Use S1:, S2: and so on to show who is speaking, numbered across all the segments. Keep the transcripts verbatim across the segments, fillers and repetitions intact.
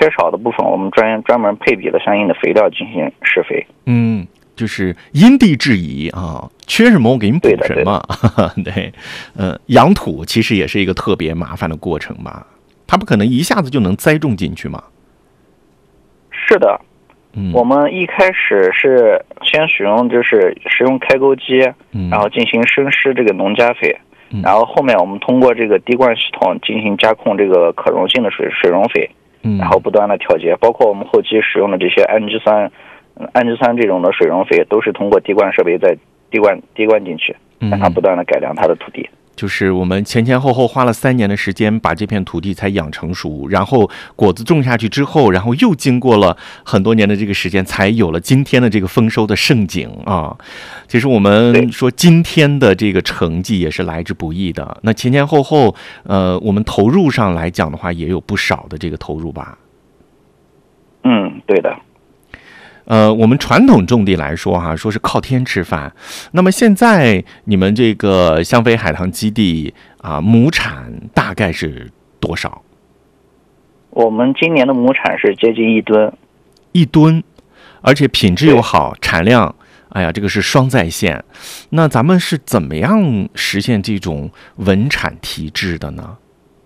S1: 缺少的部分，我们专专门配比了相应的肥料进行施肥。
S2: 嗯，就是因地制宜啊，缺什么我给你补什么。对，对，呃，养土其实也是一个特别麻烦的过程吧，它不可能一下子就能栽种进去嘛。
S1: 是的。嗯、我们一开始是先使用就是使用开沟机，嗯、然后进行生施这个农家肥，嗯、然后后面我们通过这个滴灌系统进行加控这个可溶性的水水溶肥，嗯、然后不断的调节，包括我们后期使用的这些氨基酸、氨基酸这种的水溶肥，都是通过滴灌设备再滴灌滴灌进去，让它不断的改良它的土地。
S2: 就是我们前前后后花了三年的时间把这片土地才养成熟，然后果子种下去之后，然后又经过了很多年的这个时间，才有了今天的这个丰收的盛景啊。其实我们说今天的这个成绩也是来之不易的。那前前后后，呃，我们投入上来讲的话，也有不少的这个投入吧。
S1: 嗯，对的。
S2: 呃，我们传统种地来说哈、啊，说是靠天吃饭。那么现在你们这个香肥海棠基地啊，亩产大概是多少？
S1: 我们今年的亩产是接近一吨，
S2: 一吨，而且品质又好，产量，哎呀，这个是双在线。那咱们是怎么样实现这种稳产提质的呢？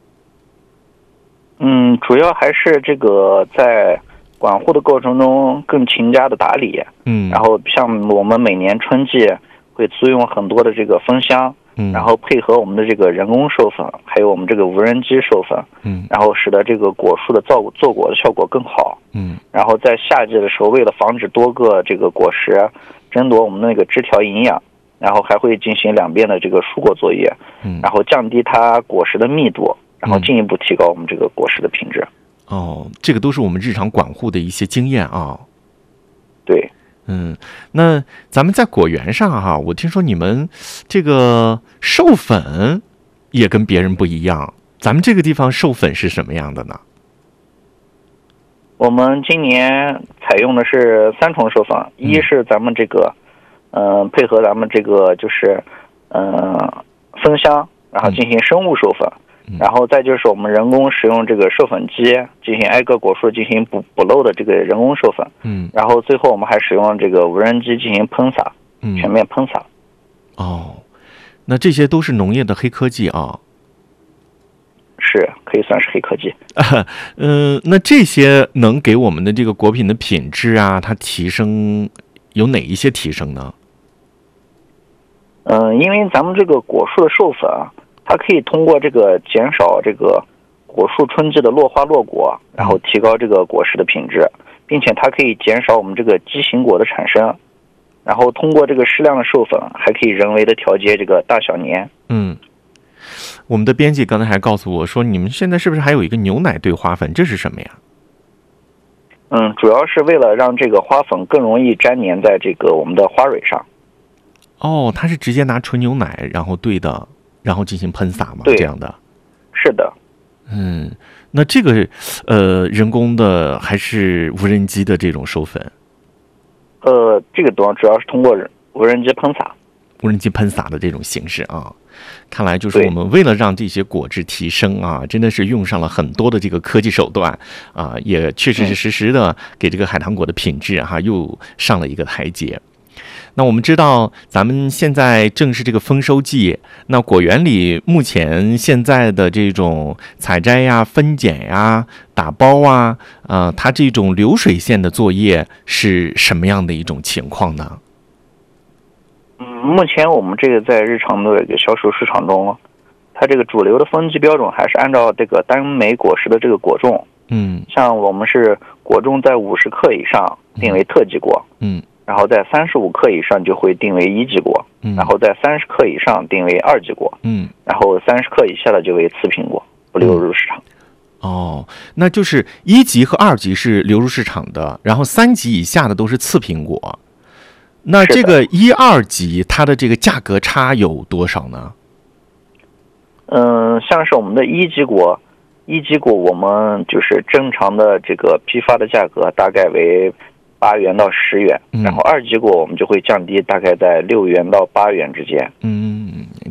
S1: 嗯，主要还是这个在管护的过程中更勤加的打理，嗯，然后像我们每年春季会租用很多的这个蜂箱，嗯，然后配合我们的这个人工授粉，还有我们这个无人机授粉，嗯，然后使得这个果树的造坐果的效果更好，嗯，然后在夏季的时候，为了防止多个这个果实争夺我们那个枝条营养，然后还会进行两遍的这个疏果作业，嗯，然后降低它果实的密度，然后进一步提高我们这个果实的品质。
S2: 哦，这个都是我们日常管护的一些经验啊。
S1: 对，
S2: 嗯，那咱们在果园上哈、啊，我听说你们这个授粉也跟别人不一样，咱们这个地方授粉是什么样的呢？
S1: 我们今年采用的是三重授粉，嗯、一是咱们这个，嗯、呃，配合咱们这个就是，嗯、呃，蜂箱，然后进行生物授粉。嗯然后再就是我们人工使用这个授粉机进行挨个果树进行补补漏的这个人工授粉，嗯，然后最后我们还使用这个无人机进行喷洒，嗯，全面喷洒。
S2: 哦，那这些都是农业的黑科技啊。
S1: 是，可以算是黑科技。
S2: 嗯、呃，那这些能给我们的这个果品的品质啊，它提升有哪一些提升呢？
S1: 嗯、呃，因为咱们这个果树的授粉啊。它可以通过这个减少这个果树春季的落花落果，然后提高这个果实的品质，并且它可以减少我们这个畸形果的产生，然后通过这个适量的授粉，还可以人为的调节这个大小年。
S2: 嗯，我们的编辑刚才还告诉我说，你们现在是不是还有一个牛奶兑花粉？这是什么呀？
S1: 嗯，主要是为了让这个花粉更容易粘黏在这个我们的花蕊上。
S2: 哦，它是直接拿纯牛奶然后兑的。然后进行喷洒吗？这样的，
S1: 是的。
S2: 嗯，那这个呃，人工的还是无人机的这种授粉？
S1: 呃，这个主要主要是通过无人机喷洒，
S2: 无人机喷洒的这种形式啊。看来就是我们为了让这些果质提升啊，真的是用上了很多的这个科技手段啊，也确确实实的给这个海棠果的品质哈、啊、又上了一个台阶。那我们知道，咱们现在正是这个丰收季。那果园里目前现在的这种采摘呀、分拣呀、打包啊，呃，它这种流水线的作业是什么样的一种情况呢？
S1: 嗯，目前我们这个在日常的这个销售市场中，它这个主流的分级标准还是按照这个单枚果实的这个果重。嗯，像我们是果重在五十克以上定为特级果。嗯。然后在三十五克以上就会定为一级果，嗯，然后在三十克以上定为二级果，嗯，然后三十克以下的就为次品果，不流入市场。
S2: 哦，那就是一级和二级是流入市场的，然后三级以下的都是次品果。那这个一二级它的这个价格差有多少呢？
S1: 嗯、呃，像是我们的一级果，一级果我们就是正常的这个批发的价格大概为八元到十元，然后二级果我们就会降低，大概在六元到八元之间。
S2: 嗯，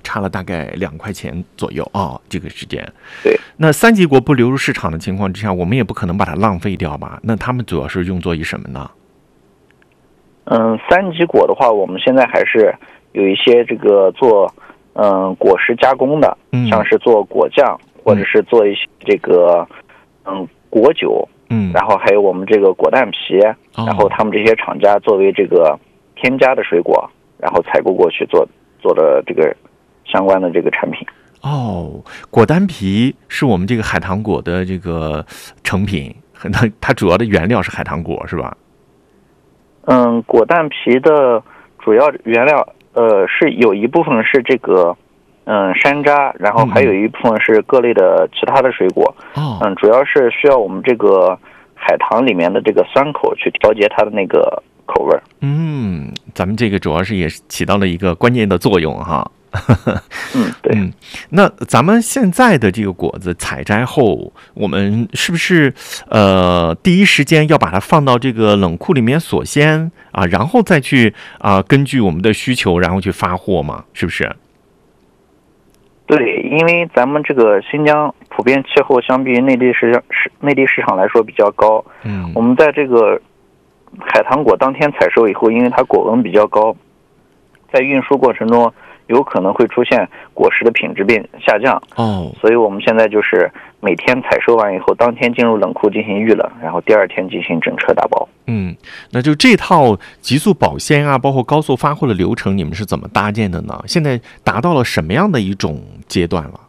S2: 差了大概两块钱左右啊、哦，这个时间。
S1: 对，
S2: 那三级果不流入市场的情况之下，我们也不可能把它浪费掉吧？那他们主要是用作于什么呢？
S1: 嗯，三级果的话，我们现在还是有一些这个做嗯果实加工的，
S2: 嗯、
S1: 像是做果酱，或者是做一些这个嗯果酒。
S2: 嗯，
S1: 然后还有我们这个果蛋皮，
S2: 哦、
S1: 然后他们这些厂家作为这个添加的水果，然后采购过去做做的这个相关的这个产品。
S2: 哦，果丹皮是我们这个海棠果的这个成品，它它主要的原料是海棠果是吧？
S1: 嗯，果蛋皮的主要原料呃是有一部分是这个嗯山楂，然后还有一部分是各类的其他的水果。
S2: 哦，
S1: 嗯，主要是需要我们这个海棠里面的这个酸口去调节它的那个口味。
S2: 嗯，咱们这个主要是也起到了一个关键的作用哈。
S1: 嗯，对。
S2: 嗯，那咱们现在的这个果子采摘后，我们是不是呃第一时间要把它放到这个冷库里面锁鲜啊，然后再去啊、呃、根据我们的需求然后去发货嘛？是不是？
S1: 对，因为咱们这个新疆普遍气候相比于内地市场市内地市场来说比较高。
S2: 嗯，
S1: 我们在这个海棠果当天采收以后，因为它果温比较高，在运输过程中有可能会出现果实的品质变下降。
S2: 哦，
S1: 所以我们现在就是每天采收完以后，当天进入冷库进行预冷，然后第二天进行整车打包。
S2: 嗯，那就这套急速保鲜啊，包括高速发货的流程，你们是怎么搭建的呢？现在达到了什么样的一种阶段了？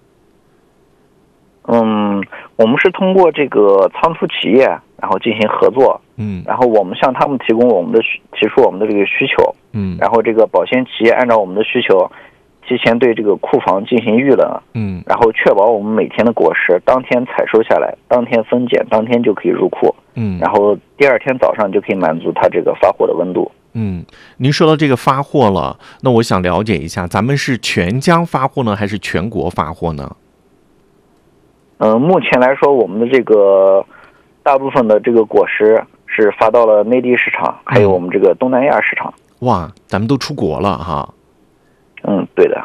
S1: 嗯，我们是通过这个仓储企业，然后进行合作。
S2: 嗯，
S1: 然后我们向他们提供我们的提出我们的这个需求。
S2: 嗯，
S1: 然后这个保鲜企业按照我们的需求，提前对这个库房进行预冷。
S2: 嗯，
S1: 然后确保我们每天的果实当天采收下来，当天分拣，当天就可以入库。
S2: 嗯，
S1: 然后第二天早上就可以满足它这个发货的温度。
S2: 嗯，您说到这个发货了，那我想了解一下，咱们是全疆发货呢，还是全国发货呢？
S1: 嗯、呃，目前来说，我们的这个大部分的这个果实是发到了内地市场，还有我们这个东南亚市场。
S2: 嗯、哇，咱们都出国了哈。
S1: 嗯，对的。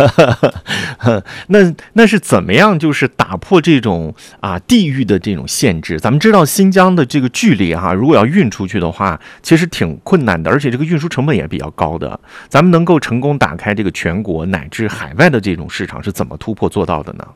S2: 那那是怎么样？就是打破这种啊地域的这种限制。咱们知道新疆的这个距离哈、啊，如果要运出去的话，其实挺困难的，而且这个运输成本也比较高的。咱们能够成功打开这个全国乃至海外的这种市场，是怎么突破做到的呢？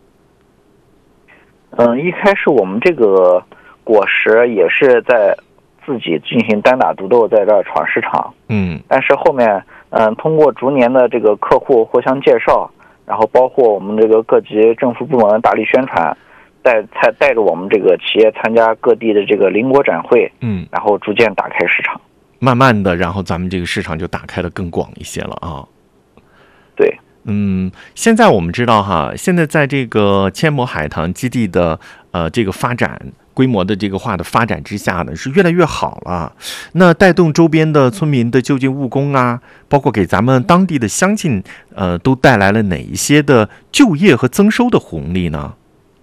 S1: 嗯，一开始我们这个果实也是在自己进行单打独斗，在这儿闯市场。
S2: 嗯，
S1: 但是后面，嗯，通过逐年的这个客户互相介绍，然后包括我们这个各级政府部门大力宣传，带才带着我们这个企业参加各地的这个邻国展会，
S2: 嗯，
S1: 然后逐渐打开市场。
S2: 慢慢的，然后咱们这个市场就打开的更广一些了啊。
S1: 对。
S2: 嗯，现在我们知道哈，现在在这个千亩海棠基地的呃这个发展规模的这个化的发展之下呢，是越来越好了。那带动周边的村民的就近务工啊，包括给咱们当地的乡亲，呃，都带来了哪一些的就业和增收的红利呢？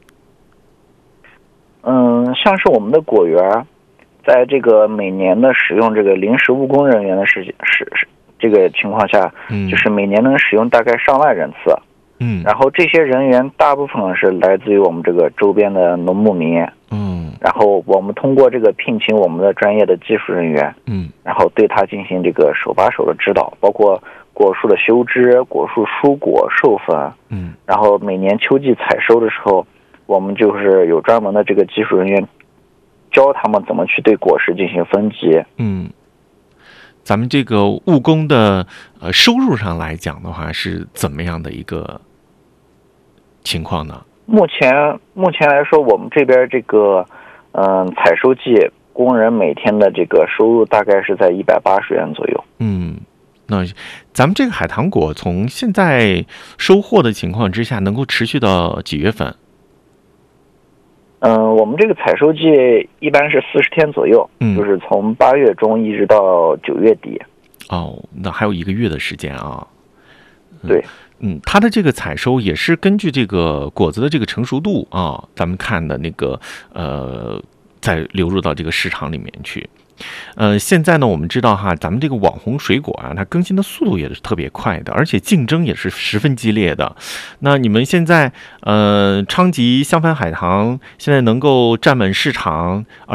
S1: 嗯，像是我们的果园，在这个每年的使用这个临时务工人员的时时时。这个情况下，
S2: 嗯，
S1: 就是每年能使用大概上万人次，
S2: 嗯，
S1: 然后这些人员大部分是来自于我们这个周边的农牧民，
S2: 嗯，
S1: 然后我们通过这个聘请我们的专业的技术人员，
S2: 嗯，
S1: 然后对他进行这个手把手的指导，包括果树的修枝、果树疏果、授粉，
S2: 嗯，
S1: 然后每年秋季采收的时候，我们就是有专门的这个技术人员教他们怎么去对果实进行分级，
S2: 嗯。咱们这个务工的呃收入上来讲的话，是怎么样的一个情况呢？
S1: 目前目前来说，我们这边这个嗯、呃、采收季工人每天的这个收入大概是在一百八十元左右。
S2: 嗯，那咱们这个海棠果从现在收获的情况之下，能够持续到几月份？
S1: 嗯、呃，我们这个采收季一般是四十天左右，
S2: 嗯，
S1: 就是从八月中一直到九月底。
S2: 哦，那还有一个月的时间啊。
S1: 嗯、对，
S2: 嗯，它的这个采收也是根据这个果子的这个成熟度啊，咱们看的那个呃再流入到这个市场里面去。呃，现在呢，我们知道哈，咱们这个网红水果啊，它更新的速度也是特别快的，而且竞争也是十分激烈的。那你们现在，呃，昌吉香番海棠现在能够占满市场，而